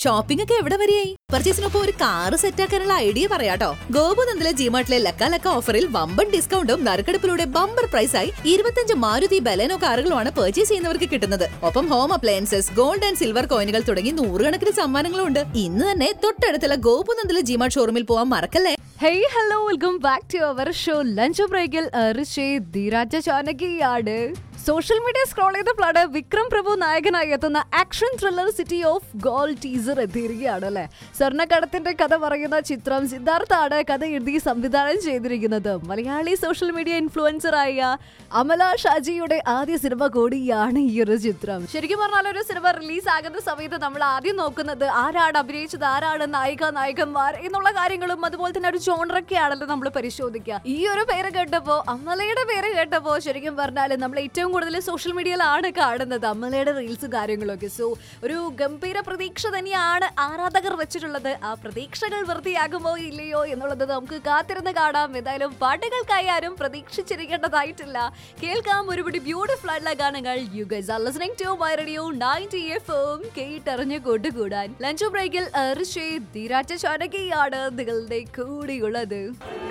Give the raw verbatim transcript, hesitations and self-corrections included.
Shopping ഒക്കെ എവിടെ വരെയായി? പർച്ചേസിനൊപ്പം ഒരു കാറ് സെറ്റാക്കാനുള്ള ഐഡിയ പറയാട്ടോ. ഗോപുനന്ദിലെ ജിമാർട്ടിലെ ലക്ക ലക്ക ഓഫറിൽ വമ്പൻ ഡിസ്കൗണ്ടും നറുക്കെടുപ്പിലൂടെ ബമ്പർ പ്രൈസായി ഇരുപത്തഞ്ച് മാരുതി ബലേനോ കാറുകളുമാണ് പർച്ചേസ് ചെയ്യുന്നവർക്ക് കിട്ടുന്നത്. ഒപ്പം home appliances, gold and silver കോയിനുകൾ തുടങ്ങി നൂറുകണക്കിന് സമ്മാനങ്ങളും ഉണ്ട്. ഇന്ന് തന്നെ തൊട്ടടുത്തുള്ള ഗോപുനന്ദിലെ ജിമാർട്ട് ഷോറൂമിൽ പോവാൻ മറക്കല്ലേ. Hey hello, welcome back to our show lunch ബ്രേക്കിൽ ധീരാജ ചാനകിയാണ്. സോഷ്യൽ മീഡിയ സ്ക്രോൾ ചെയ്തപ്പോഴാണ് വിക്രം പ്രഭു നായകനായി എത്തുന്ന action thriller city of gold teaser എത്തിയിരിക്കുകയാണ് അല്ലെ. സ്വർണ്ണക്കടത്തിന്റെ കഥ പറയുന്ന ചിത്രം സിദ്ധാർത്ഥാണ് കഥ എഴുതി സംവിധാനം ചെയ്തിരിക്കുന്നത്. മലയാളി സോഷ്യൽ മീഡിയ ഇൻഫ്ലുവൻസറായ അമല ഷാജിയുടെ ആദ്യ സിനിമ കൂടിയാണ് ഈ ഒരു ചിത്രം. ശരിക്കും പറഞ്ഞാൽ ഒരു സിനിമ റിലീസ് ആകുന്ന സമയത്ത് നമ്മൾ ആദ്യം നോക്കുന്നത് ആരാണ് അഭിനയിച്ചത്, ആരാണ് നായിക നായകന്മാർ എന്നുള്ള കാര്യങ്ങളും അതുപോലെ തന്നെ ഒരു ജോണറൊക്കെയാണല്ലോ നമ്മൾ പരിശോധിക്കുക. ഈ ഒരു പേര് കേട്ടപ്പോ, അമലയുടെ പേര് കേട്ടപ്പോ ശരിക്കും പറഞ്ഞാൽ നമ്മൾ ഏറ്റവും കൂടുതൽ സോഷ്യൽ മീഡിയയിലാണ് കാണുന്നത് അമലയുടെ റീൽസ് കാര്യങ്ങളൊക്കെ. സോ ഒരു ഗംഭീര പ്രതീക്ഷ തന്നെയാണ് ആരാധകർ വെച്ചിട്ടുള്ളത്. ആ പ്രതീക്ഷകൾ വൃത്തിയാകുമോ ഇല്ലയോ എന്നുള്ളത് നമുക്ക് കാത്തിരുന്ന് കാണാം. ഏതായാലും പാട്ടുകൾക്കായി ആരും പ്രതീക്ഷിച്ചിരിക്കേണ്ടതായിട്ടില്ല. കേൾക്കാം ഒരുപടി ബ്യൂട്ടിഫുൾ ആയിട്ടുള്ള ഗാനങ്ങൾ. You guys are listening to my radio ninety F M. കേട്ടറിഞ്ഞ് കൊണ്ടുകൂടാൻ ലഞ്ച് ബ്രേക്കിൽ ധീരാജ ചാനകിയാണ് നിങ്ങളുടെ കൂടെയുള്ളത്.